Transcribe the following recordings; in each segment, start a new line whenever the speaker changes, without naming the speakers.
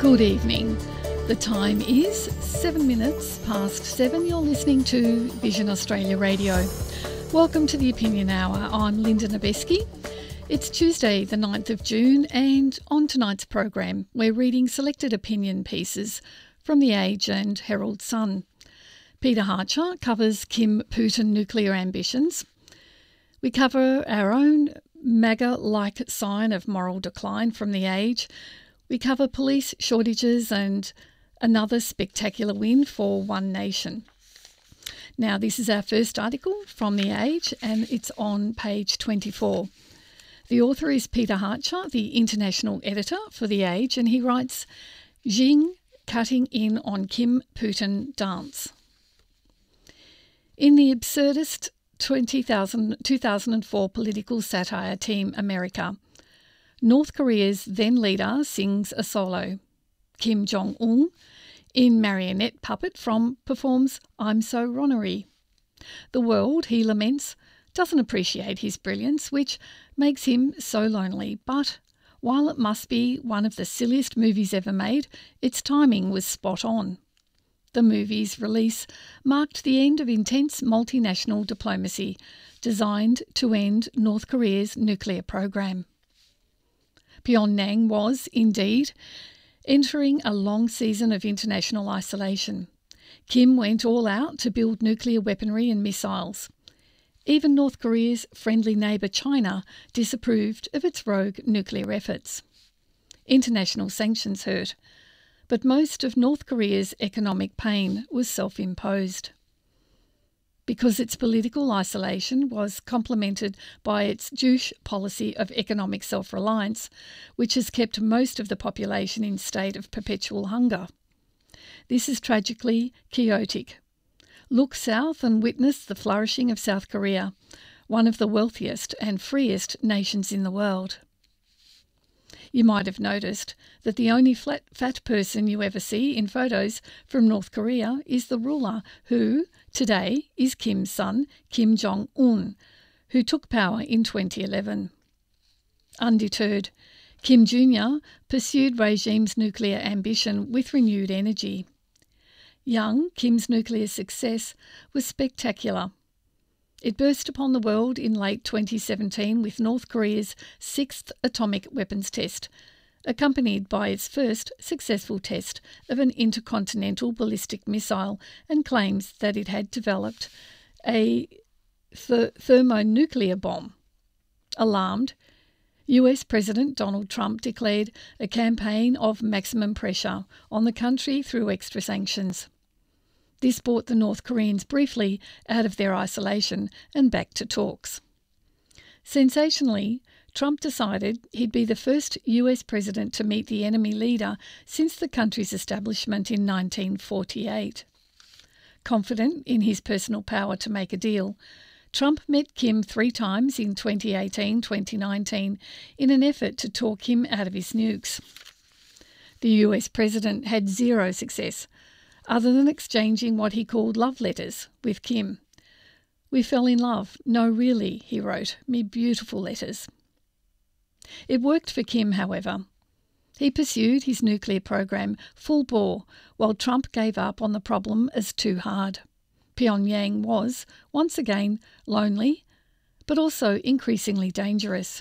Good evening. The time is 7 minutes past 7. You're listening to Vision Australia Radio. Welcome to the Opinion Hour. I'm Linda Nebeski. It's Tuesday, the 9th of June, and on tonight's program, we're reading selected opinion pieces from The Age and Herald Sun. Peter Harcher covers Kim Putin nuclear ambitions. We cover our own MAGA-like sign of moral decline from The Age. We cover police shortages and another spectacular win for One Nation. Now, this is our first article from The Age, and it's on page 24. The author is Peter Harcher, the international editor for The Age, and he writes, Xi cutting in on Kim Putin dance. In the absurdist 2004 political satire Team America, North Korea's then leader sings a solo. Kim Jong-un, in marionette puppet performs I'm So Ronnery. The world, he laments, doesn't appreciate his brilliance, which makes him so lonely. But while it must be one of the silliest movies ever made, its timing was spot on. The movie's release marked the end of intense multinational diplomacy designed to end North Korea's nuclear program. Pyongyang was, indeed, entering a long season of international isolation. Kim went all out to build nuclear weaponry and missiles. Even North Korea's friendly neighbour China disapproved of its rogue nuclear efforts. International sanctions hurt, but most of North Korea's economic pain was self-imposed. Because its political isolation was complemented by its douche policy of economic self-reliance, which has kept most of the population in state of perpetual hunger. This is tragically chaotic. Look south and witness the flourishing of South Korea, one of the wealthiest and freest nations in the world. You might have noticed that the only fat person you ever see in photos from North Korea is the ruler who, today, is Kim's son, Kim Jong-un, who took power in 2011. Undeterred, Kim Jr. pursued regime's nuclear ambition with renewed energy. Young Kim's nuclear success was spectacular. It burst upon the world in late 2017 with North Korea's sixth atomic weapons test, accompanied by its first successful test of an intercontinental ballistic missile, and claims that it had developed a thermonuclear bomb. Alarmed, US President Donald Trump declared a campaign of maximum pressure on the country through extra sanctions. This brought the North Koreans briefly out of their isolation and back to talks. Sensationally, Trump decided he'd be the first US president to meet the enemy leader since the country's establishment in 1948. Confident in his personal power to make a deal, Trump met Kim 3 times in 2018-2019 in an effort to talk him out of his nukes. The US president had zero success, other than exchanging what he called love letters with Kim. We fell in love. No, really, he wrote, me beautiful letters. It worked for Kim, however. He pursued his nuclear program full bore, while Trump gave up on the problem as too hard. Pyongyang was, once again, lonely, but also increasingly dangerous.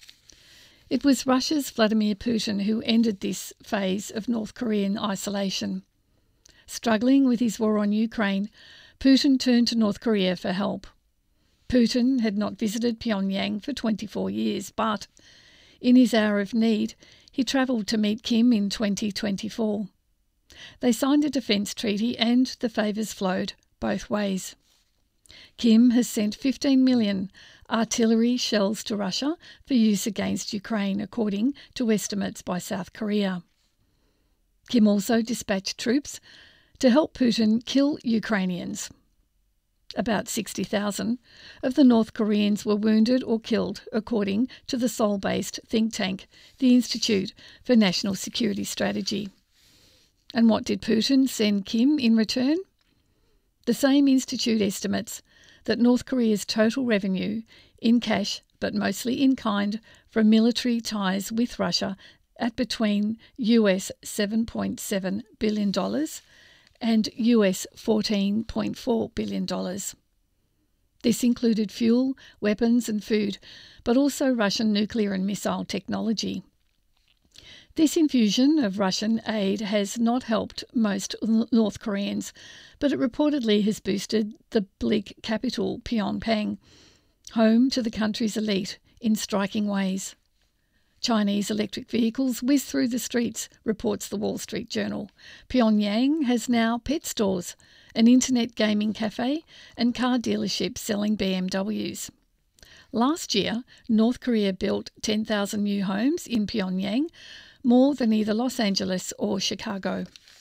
It was Russia's Vladimir Putin who ended this phase of North Korean isolation. Struggling with his war on Ukraine, Putin turned to North Korea for help. Putin had not visited Pyongyang for 24 years, but in his hour of need, he travelled to meet Kim in 2024. They signed a defence treaty and the favours flowed both ways. Kim has sent 15 million artillery shells to Russia for use against Ukraine, according to estimates by South Korea. Kim also dispatched troops to help Putin kill Ukrainians. About 60,000 of the North Koreans were wounded or killed, according to the Seoul-based think tank, the Institute for National Security Strategy. And what did Putin send Kim in return? The same institute estimates that North Korea's total revenue, in cash but mostly in kind, from military ties with Russia at between US $7.7 billion and US $14.4 billion. This included fuel, weapons and food, but also Russian nuclear and missile technology. This infusion of Russian aid has not helped most North Koreans, but it reportedly has boosted the bleak capital, Pyongyang, home to the country's elite, in striking ways. Chinese electric vehicles whiz through the streets, reports the Wall Street Journal. Pyongyang has now pet stores, an internet gaming cafe, and car dealerships selling BMWs. Last year, North Korea built 10,000 new homes in Pyongyang, more than either Los Angeles or Chicago.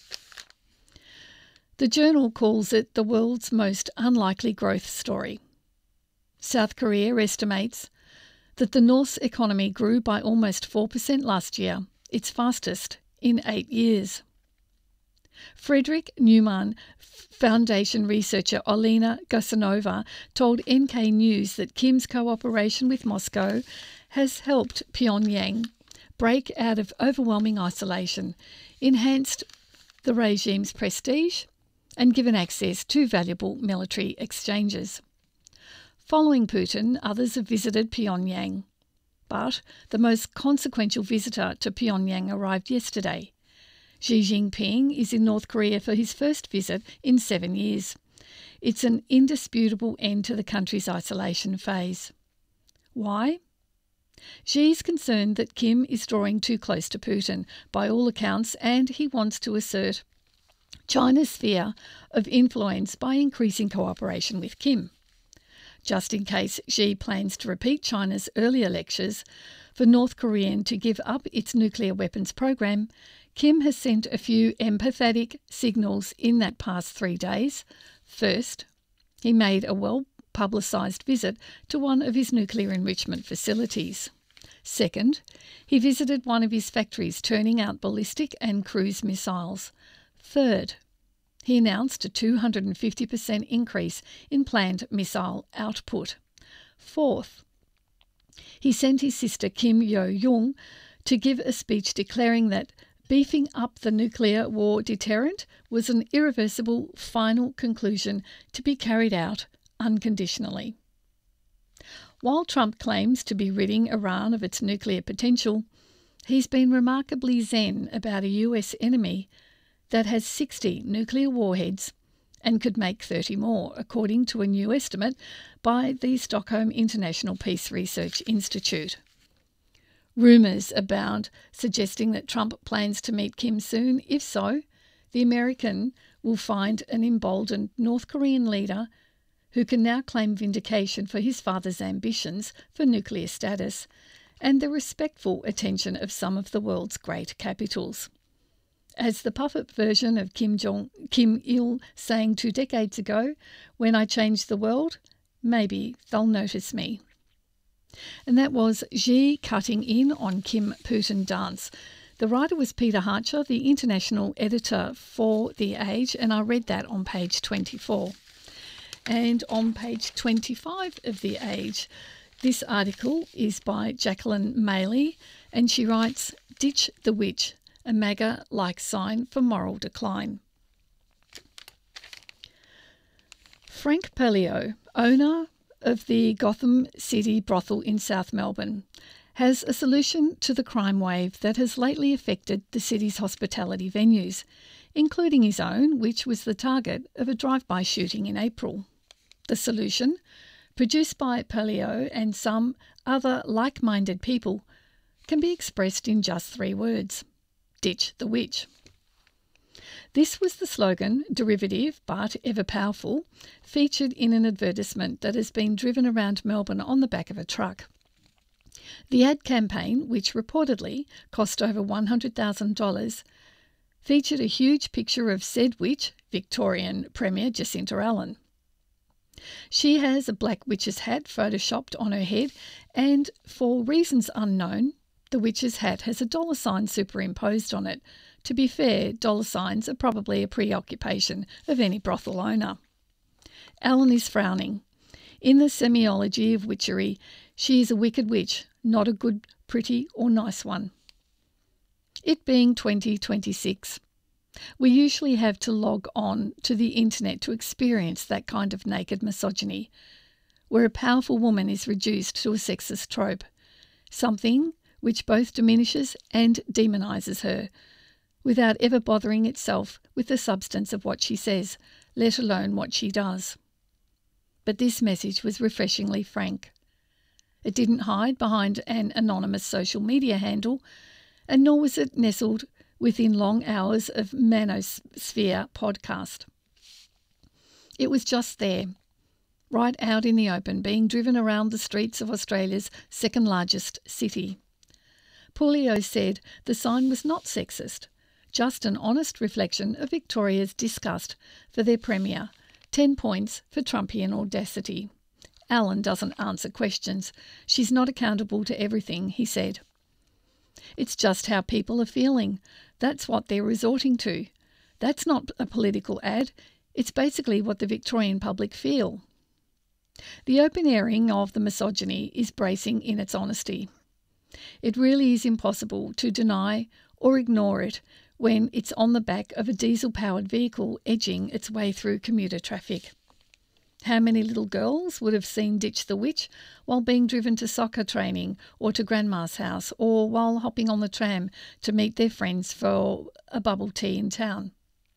The journal calls it the world's most unlikely growth story. South Korea estimates that the North's economy grew by almost 4% last year, its fastest in 8 years. Friedrich Naumann Foundation researcher Olena Gosanova told NK News that Kim's cooperation with Moscow has helped Pyongyang break out of overwhelming isolation, enhanced the regime's prestige, and given access to valuable military exchanges. Following Putin, others have visited Pyongyang, but the most consequential visitor to Pyongyang arrived yesterday. Xi Jinping is in North Korea for his first visit in 7 years. It's an indisputable end to the country's isolation phase. Why? Xi's concerned that Kim is drawing too close to Putin, by all accounts, and he wants to assert China's sphere of influence by increasing cooperation with Kim. Just in case Xi plans to repeat China's earlier lectures for North Korea to give up its nuclear weapons program, Kim has sent a few empathetic signals in that past 3 days. First, he made a well-publicised visit to one of his nuclear enrichment facilities. Second, he visited one of his factories turning out ballistic and cruise missiles. Third, he announced a 250% increase in planned missile output. Fourth, he sent his sister Kim Yo-jong to give a speech declaring that beefing up the nuclear war deterrent was an irreversible final conclusion to be carried out unconditionally. While Trump claims to be ridding Iran of its nuclear potential, he's been remarkably zen about a US enemy that has 60 nuclear warheads and could make 30 more, according to a new estimate by the Stockholm International Peace Research Institute. Rumours abound suggesting that Trump plans to meet Kim soon. If so, the American will find an emboldened North Korean leader who can now claim vindication for his father's ambitions for nuclear status and the respectful attention of some of the world's great capitals. As the puppet version of Kim Il sang 2 decades ago, "When I change the world, maybe they'll notice me." And that was Xi cutting in on Kim-Putin dance. The writer was Peter Harcher, the international editor for The Age, and I read that on page 24. And on page 25 of The Age, this article is by Jacqueline Maley, and she writes, "Ditch the Witch, a MAGA-like sign for moral decline." Frank Paleo, owner of the Gotham City brothel in South Melbourne, has a solution to the crime wave that has lately affected the city's hospitality venues, including his own, which was the target of a drive-by shooting in April. The solution, produced by Paleo and some other like-minded people, can be expressed in just 3 words: ditch the witch. This was the slogan, derivative but ever powerful, featured in an advertisement that has been driven around Melbourne on the back of a truck. The ad campaign, which reportedly cost over $100,000, featured a huge picture of said witch, Victorian Premier Jacinta Allen. She has a black witch's hat photoshopped on her head, and for reasons unknown, the witch's hat has a $sign superimposed on it. To be fair, $signs are probably a preoccupation of any brothel owner. Allen is frowning. In the semiology of witchery, she is a wicked witch, not a good, pretty or nice one. It being 2026. We usually have to log on to the internet to experience that kind of naked misogyny, where a powerful woman is reduced to a sexist trope, something which both diminishes and demonises her, without ever bothering itself with the substance of what she says, let alone what she does. But this message was refreshingly frank. It didn't hide behind an anonymous social media handle, and nor was it nestled within long hours of Manosphere podcast. It was just there, right out in the open, being driven around the streets of Australia's second largest city. Puleo said the sign was not sexist, just an honest reflection of Victoria's disgust for their Premier. 10 points for Trumpian audacity. Alan doesn't answer questions. She's not accountable to everything, he said. It's just how people are feeling. That's what they're resorting to. That's not a political ad. It's basically what the Victorian public feel. The open airing of the misogyny is bracing in its honesty. It really is impossible to deny or ignore it when it's on the back of a diesel-powered vehicle edging its way through commuter traffic. How many little girls would have seen Ditch the Witch while being driven to soccer training or to Grandma's house, or while hopping on the tram to meet their friends for a bubble tea in town?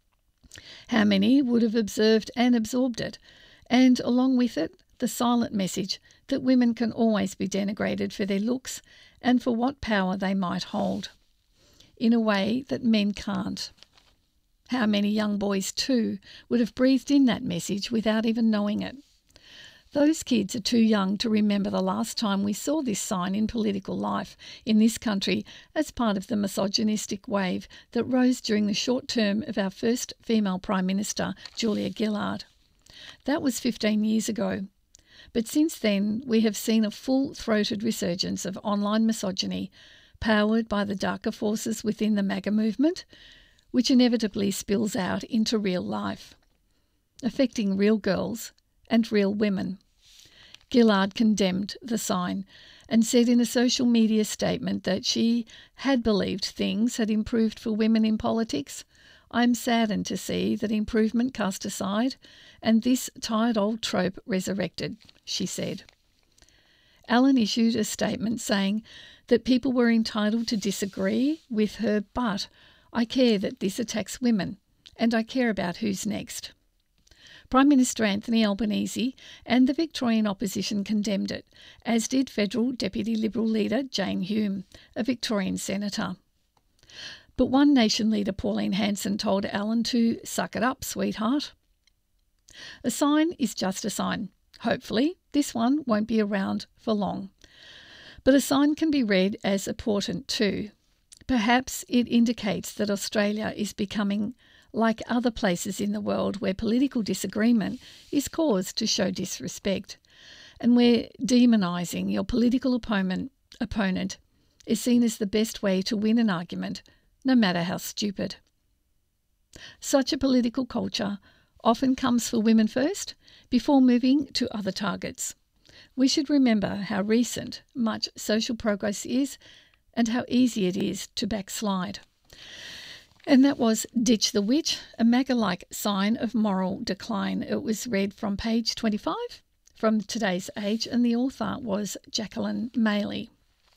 How many would have observed and absorbed it, and along with it, the silent message that women can always be denigrated for their looks and for what power they might hold, in a way that men can't? How many young boys, too, would have breathed in that message without even knowing it? Those kids are too young to remember the last time we saw this sign in political life in this country as part of the misogynistic wave that rose during the short term of our first female Prime Minister, Julia Gillard. That was 15 years ago. But since then, we have seen a full-throated resurgence of online misogyny, powered by the darker forces within the MAGA movement, which inevitably spills out into real life, affecting real girls and real women. Gillard condemned the sign and said in a social media statement that she had believed things had improved for women in politics. "I'm saddened to see that improvement cast aside and this tired old trope resurrected," she said. Alan issued a statement saying that people were entitled to disagree with her, but "I care that this attacks women, and I care about who's next." Prime Minister Anthony Albanese and the Victorian opposition condemned it, as did Federal Deputy Liberal leader Jane Hume, a Victorian senator. But One Nation leader Pauline Hanson told Alan to "suck it up, sweetheart." A sign is just a sign. Hopefully, this one won't be around for long. But a sign can be read as a portent too. Perhaps it indicates that Australia is becoming like other places in the world where political disagreement is cause to show disrespect, and where demonising your political opponent is seen as the best way to win an argument, no matter how stupid. Such a political culture often comes for women first, before moving to other targets. We should remember how recent much social progress is and how easy it is to backslide. And that was Ditch the Witch, a MAGA-like sign of moral decline. It was read from page 25 from today's Age, and the author was Jacqueline Maley.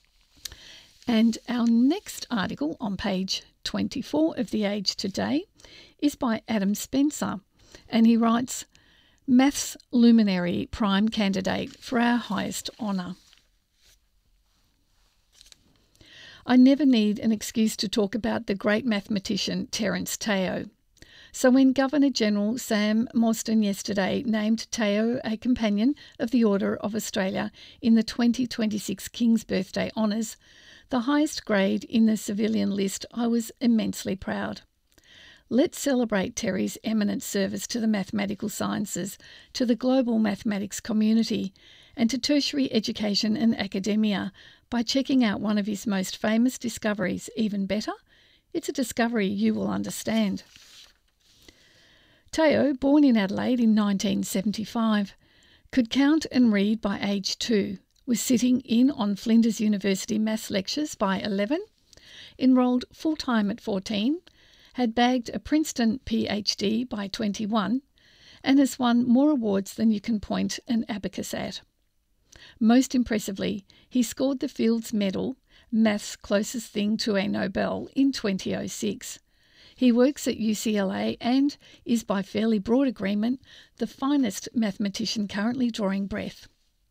And our next article on page 24 of the Age today is by Adam Spencer, and he writes, "Maths luminary prime candidate for our highest honour." I never need an excuse to talk about the great mathematician Terence Teo. So when Governor-General Sam Mostyn yesterday named Teo a Companion of the Order of Australia in the 2026 King's Birthday Honours, the highest grade in the civilian list, I was immensely proud. Let's celebrate Terry's eminent service to the mathematical sciences, to the global mathematics community, and to tertiary education and academia by checking out one of his most famous discoveries. Even better, it's a discovery you will understand. Teo, born in Adelaide in 1975, could count and read by age 2, was sitting in on Flinders University maths lectures by 11. enrolled full-time at 14, had bagged a Princeton PhD by 21, and has won more awards than you can point an abacus at. Most impressively, he scored the Fields Medal, maths closest thing to a Nobel, in 2006. He works at UCLA and is, by fairly broad agreement, the finest mathematician currently drawing breath.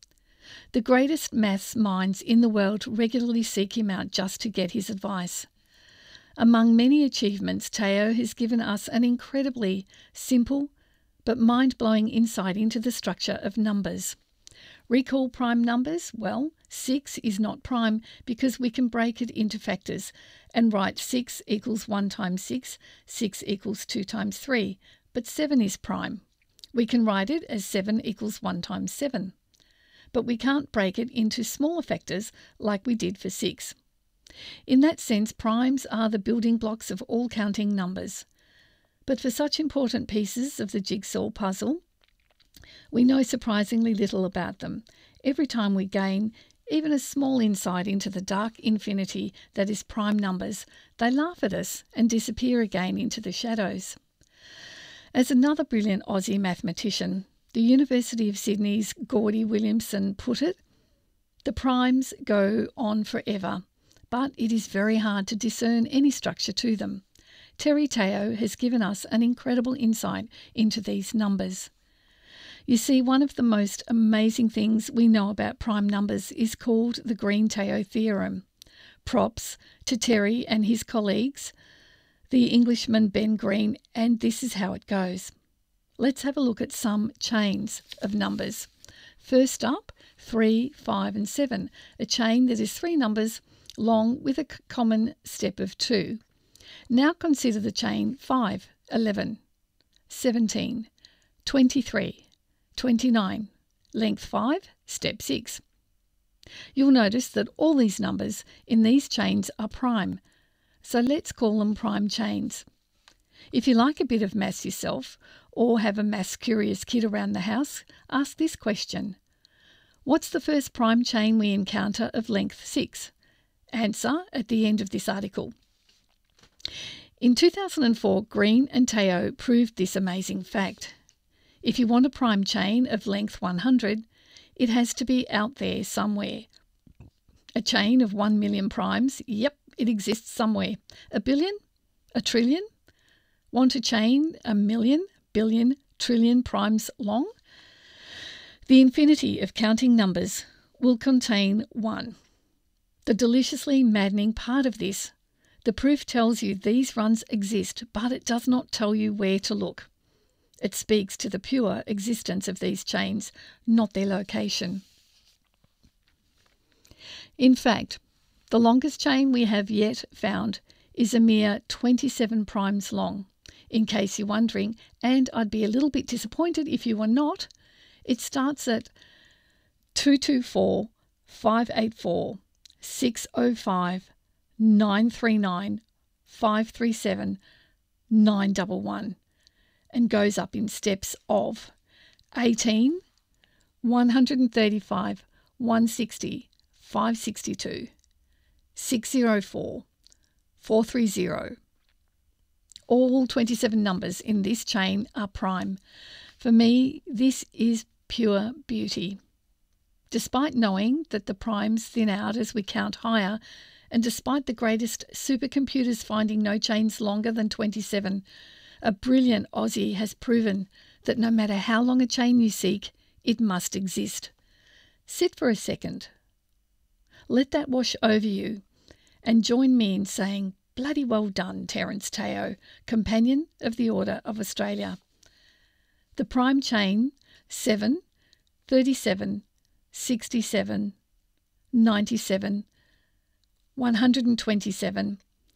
The greatest maths minds in the world regularly seek him out just to get his advice. Among many achievements, Teo has given us an incredibly simple but mind-blowing insight into the structure of numbers. Recall prime numbers? Well, 6 is not prime because we can break it into factors and write 6 equals 1 times 6, 6 equals 2 times 3, but 7 is prime. We can write it as 7 equals 1 times 7, but we can't break it into smaller factors like we did for 6. In that sense, primes are the building blocks of all counting numbers. But for such important pieces of the jigsaw puzzle, we know surprisingly little about them. Every time we gain even a small insight into the dark infinity that is prime numbers, they laugh at us and disappear again into the shadows. As another brilliant Aussie mathematician, the University of Sydney's Gordy Williamson, put it, the primes go on forever, but it is very hard to discern any structure to them. Terry Teo has given us an incredible insight into these numbers. You see, one of the most amazing things we know about prime numbers is called the Green-Teo theorem. Props to Terry and his colleagues, the Englishman Ben Green, and this is how it goes. Let's have a look at some chains of numbers. First up, 3, 5 and 7, a chain that is 3 numbers long with a common step of 2. Now consider the chain 5, 11, 17, 23, 29, length 5, step 6. You'll notice that all these numbers in these chains are prime, so let's call them prime chains. If you like a bit of maths yourself, or have a maths-curious kid around the house, ask this question. What's the first prime chain we encounter of length 6? Answer at the end of this article. In 2004, Green and Teo proved this amazing fact. If you want a prime chain of length 100, it has to be out there somewhere. A chain of 1 million primes? Yep, it exists somewhere. A billion? A trillion? Want a chain a million, billion, trillion primes long? The infinity of counting numbers will contain 1. The deliciously maddening part of this, the proof tells you these runs exist, but it does not tell you where to look. It speaks to the pure existence of these chains, not their location. In fact, the longest chain we have yet found is a mere 27 primes long. In case you're wondering, and I'd be a little bit disappointed if you were not, it starts at 224, 584, 605, 939, 537, 911. And goes up in steps of 18, 135, 160, 562, 604, 430. All 27 numbers in this chain are prime. For me, this is pure beauty. Despite knowing that the primes thin out as we count higher, and despite the greatest supercomputers finding no chains longer than 27, a brilliant Aussie has proven that no matter how long a chain you seek, it must exist. Sit for a second. Let that wash over you and join me in saying, bloody well done, Terence Teo, Companion of the Order of Australia. The prime chain 7, 37, 67, 97, 127,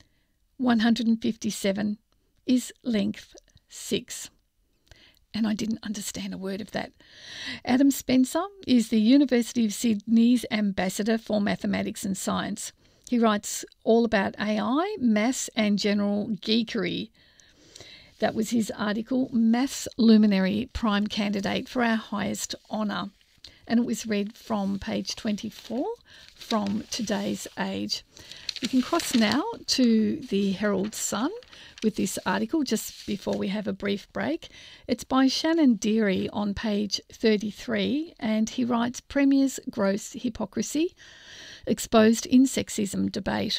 157, is length 6. And I didn't understand a word of that. Adam Spencer is the University of Sydney's ambassador for mathematics and science. He writes all about AI, maths and general geekery. That was his article, Maths Luminary Prime Candidate for Our Highest Honour. And it was read from page 24 from Today's Age. We can cross now to the Herald Sun with this article just before we have a brief break. It's by Shannon Deary on page 33, and he writes, Premier's gross hypocrisy exposed in sexism debate.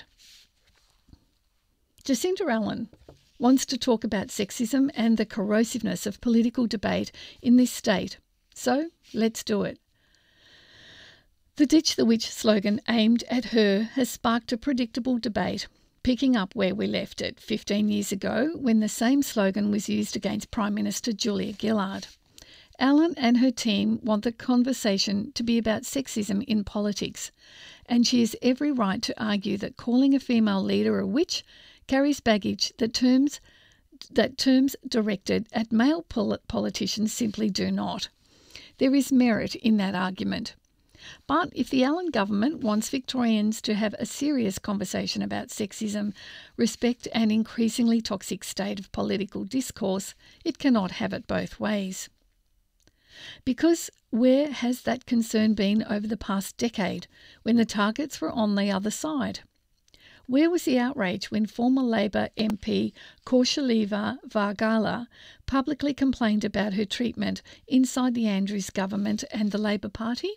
Jacinda Allen wants to talk about sexism and the corrosiveness of political debate in this state. So let's do it. The Ditch the Witch slogan aimed at her has sparked a predictable debate, picking up where we left it 15 years ago when the same slogan was used against Prime Minister Julia Gillard. Allen and her team want the conversation to be about sexism in politics, and she has every right to argue that calling a female leader a witch carries baggage that terms directed at male politicians simply do not. There is merit in that argument. But if the Allen government wants Victorians to have a serious conversation about sexism, respect and increasingly toxic state of political discourse, it cannot have it both ways. Because where has that concern been over the past decade when the targets were on the other side? Where was the outrage when former Labor MP Kaushaliva Vargala publicly complained about her treatment inside the Andrews government and the Labor Party?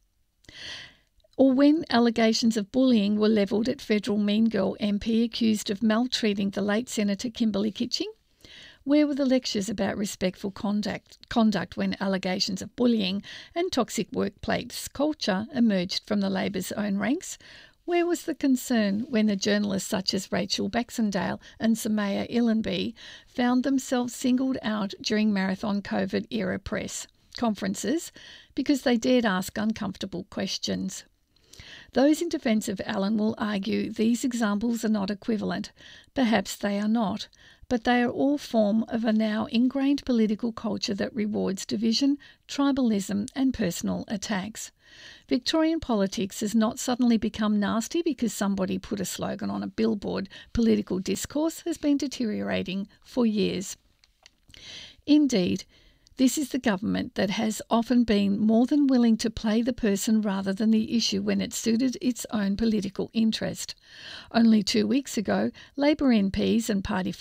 Or when allegations of bullying were levelled at federal Mean Girl MP accused of maltreating the late Senator Kimberley Kitching? Where were the lectures about respectful conduct when allegations of bullying and toxic workplace culture emerged from the Labor's own ranks? Where was the concern when the journalists such as Rachel Baxendale and Samaya Illenby found themselves singled out during marathon COVID-era press conferences because they dared ask uncomfortable questions? Those in defence of Allen will argue these examples are not equivalent. Perhaps they are not, but they are all form of a now ingrained political culture that rewards division, tribalism and personal attacks. Victorian politics has not suddenly become nasty because somebody put a slogan on a billboard. Political discourse has been deteriorating for years. Indeed, this is the government that has often been more than willing to play the person rather than the issue when it suited its own political interest. Only 2 weeks ago, Labor MPs and party